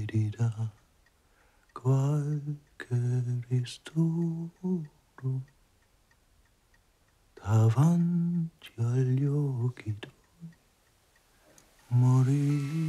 da qualche ristoro davanti agli occhi tuoi morì.